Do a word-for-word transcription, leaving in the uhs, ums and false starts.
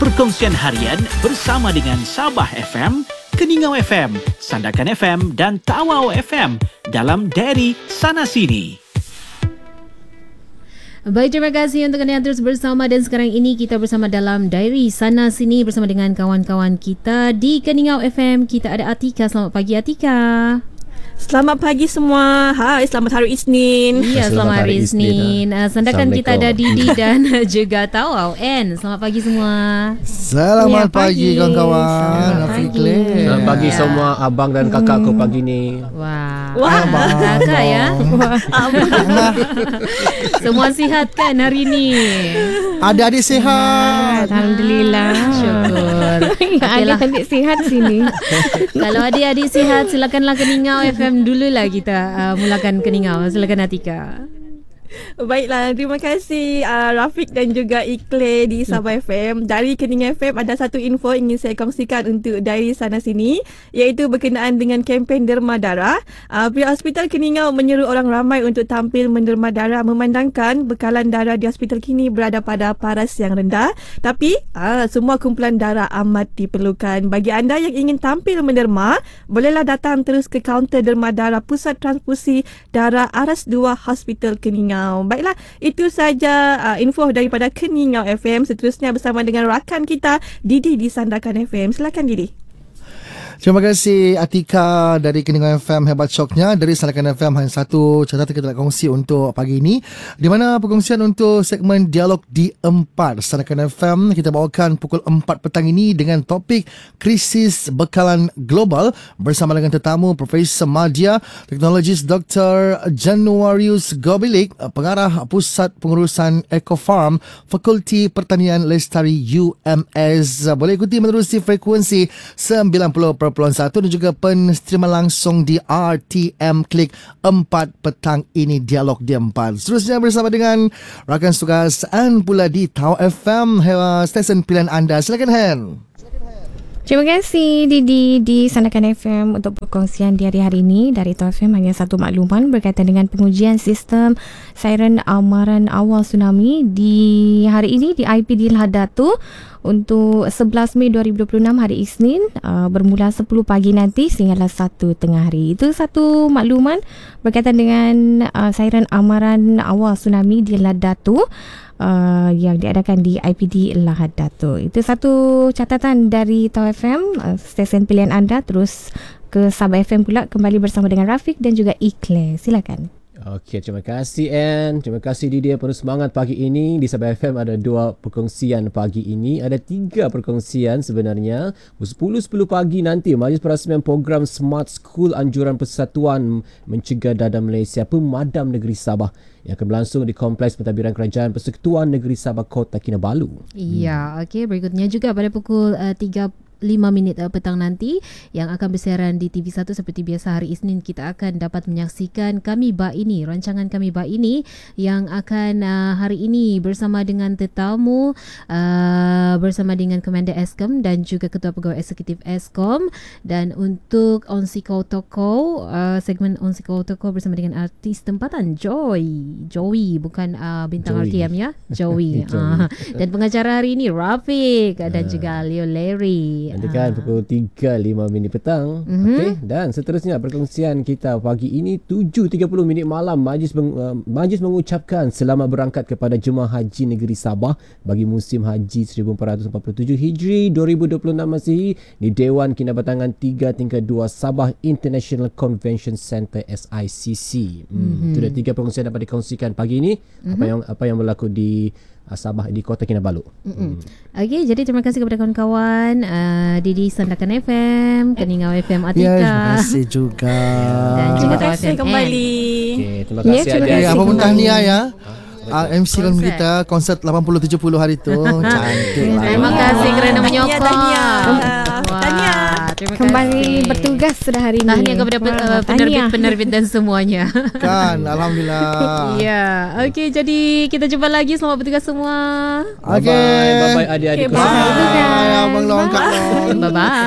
Perkongsian harian bersama dengan Sabah F M, Keningau F M, Sandakan F M dan Tawau F M dalam Diary Sana Sini. Baik, terima kasih untuk anda yang terus bersama, dan sekarang ini kita bersama dalam Diary Sana Sini bersama dengan kawan-kawan kita di Keningau F M. Kita ada Atika. Selamat pagi, Atika. Selamat pagi semua. Hai, selamat hari Isnin. Ya, selamat hari Isnin. Uh, Sandakan kita ada Didi dan juga Tawau N. Selamat pagi semua. Selamat ya, pagi, pagi kawan-kawan. Selamat pagi. Selamat pagi ya. Semua abang dan kakak hmm. aku pagi ni. Wah. Wah, abang. Kakak ya. Semua sihat kan hari ni? Ada adik sihat. Alhamdulillah. Syukur. Adik-adik sihat sini. Kalau adik-adik sihat, silakanlah Keningau F M dululah kita uh, mulakan Keningau. Silakan Atika. Baiklah, terima kasih uh, Rafiq dan juga Ikle di Sabah F M. Dari Keningau F M ada satu info ingin saya kongsikan untuk Diary Sana Sini, iaitu berkenaan dengan kempen derma darah. Uh, pihak Hospital Keningau menyeru orang ramai untuk tampil menderma darah memandangkan bekalan darah di hospital kini berada pada paras yang rendah. Tapi uh, semua kumpulan darah amat diperlukan. Bagi anda yang ingin tampil menderma, bolehlah datang terus ke kaunter derma darah Pusat Transfusi Darah Aras dua Hospital Keningau. Baiklah, itu saja uh, info daripada Keningau F M. Seterusnya bersama dengan rakan kita Didi di Sandakan F M. Silakan Didi. Terima kasih Atika dari Keningau F M. Hebat syoknya. Dari Sandakan F M, hanya satu catatan kita nak kongsi untuk pagi ini, di mana perkongsian untuk segmen Dialog D empat Sandakan F M kita bawakan pukul empat petang ini dengan topik krisis bekalan global bersama dengan tetamu Profesor Madya, teknologis Doktor Januarius Gobilik, pengarah Pusat Pengurusan Ecofarm Fakulti Pertanian Lestari U M S. Boleh ikuti menerusi frekuensi sembilan puluh perpuluhan satu dan juga penstreaman langsung di R T M Klik empat petang ini Dialog D empat. Seterusnya bersama dengan rakan tugas Ann pula di Tawau F M, stesen pilihan anda. Silakan Han. Terima kasih Didi di Sandakan F M untuk perkongsian di hari-hari ini. Dari Tawau F M hanya satu makluman berkaitan dengan pengujian sistem siren amaran awal tsunami di hari ini di I P D Lahadatu untuk sebelas Mei dua ribu dua puluh enam hari Isnin, uh, bermula sepuluh pagi nanti sehinggalah satu tengah hari. Itu satu makluman berkaitan dengan uh, siren amaran awal tsunami di Lahadatu uh, yang diadakan di I P D Lahadatu. Itu satu catatan dari Tawau F M, uh, stesen pilihan anda. Terus ke Sabah F M pula kembali bersama dengan Rafiq dan juga Ikle. Silakan. Okey, terima kasih Ann. Terima kasih Didi penuh semangat pagi ini. Di Sabah F M ada dua perkongsian pagi ini. Ada tiga perkongsian sebenarnya. sepuluh sepuluh pagi nanti Majlis Perasmian Program Smart School Anjuran Persatuan Mencegah Dadah Malaysia Pemadam Negeri Sabah yang akan berlangsung di Kompleks Pentadbiran Kerajaan Persekutuan Negeri Sabah Kota Kinabalu. Ya, hmm. okey. Berikutnya juga pada pukul uh, tiga lima minit uh, petang nanti yang akan bersiaran di T V satu seperti biasa hari Isnin, kita akan dapat menyaksikan Kami Ba Ini, rancangan Kami Ba Ini yang akan uh, hari ini bersama dengan tetamu uh, bersama dengan Komander Eskom dan juga Ketua Pegawai Eksekutif Eskom. Dan untuk Onsi Kau Toko, uh, segmen Onsi Kau Toko bersama dengan artis tempatan Joy Joey bukan uh, bintang Joey. R T M ya, Joey. uh, dan pengacara hari ini Rafiq uh. dan juga Leo Larry. Nanti kan pukul tiga lima minit petang. Mm-hmm. Okey, dan seterusnya perkongsian kita pagi ini tujuh tiga puluh minit malam Majlis meng, uh, Majlis mengucapkan selamat berangkat kepada jemaah haji negeri Sabah bagi musim haji seribu empat ratus empat puluh tujuh Hijri dua ribu dua puluh enam Masihi di Dewan Kinabatangan tiga tingkat dua Sabah International Convention Centre S I C C. Hmm, mm-hmm. Itu dah tiga perkongsian dapat dikongsikan pagi ini. Mm-hmm. Apa yang apa yang berlaku di Sabah di Kota Kinabalu. Hmm. Okey, jadi terima kasih kepada kawan-kawan uh, Didi Sandakan F M, Keningau F M Atika. Ya, terima kasih juga. Dan juga terima kasih kembali. Okey, terima kasih. Ya, terima kasih. Ya, apa pun tahniah ya. Uh, M C kan kita konsert lapan puluh tujuh puluh hari tu. Cantik lah. Terima kasih kerana menyokong. Tahniah. Tahniah. Terima Kembali kasih. bertugas sudah hari ini. Tahniah kepada uh, penerbit-penerbit dan semuanya. Kan, alhamdulillah. Ya, okey, jadi kita jumpa lagi. Selamat bertugas semua. Okey. Bye bye adik-adik. Okay, bye. Bye. Abang Long, Kak Long. Bye bye.